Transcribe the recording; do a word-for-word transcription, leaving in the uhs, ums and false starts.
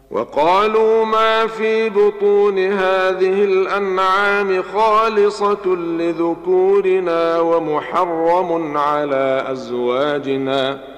وقالوا ما في بطون هذه الأنعام خالصة لذكورنا ومحرم على أزواجنا